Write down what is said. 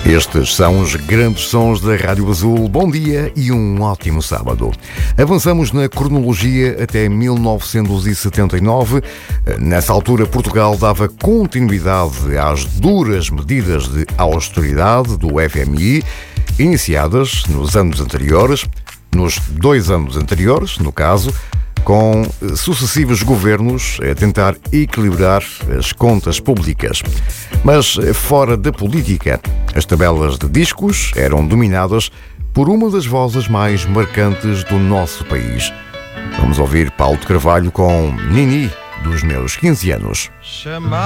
Estes são os grandes sons da Rádio Azul. Bom dia e um ótimo sábado. Avançamos na cronologia até 1979. Nessa altura, Portugal dava continuidade às duras medidas de austeridade do FMI, iniciadas nos anos anteriores, nos 2 anos anteriores, no caso, com sucessivos governos a tentar equilibrar as contas públicas. Mas fora da política, as tabelas de discos eram dominadas por uma das vozes mais marcantes do nosso país. Vamos ouvir Paulo de Carvalho com Nini, dos meus 15 anos.